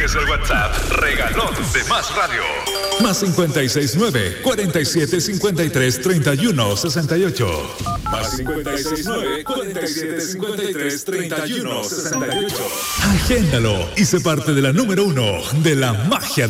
es el WhatsApp regalón de Más Radio. Más 569-4753-3168. Más 569-4753-3168. Agéndalo y sé parte de la número 1 de la magia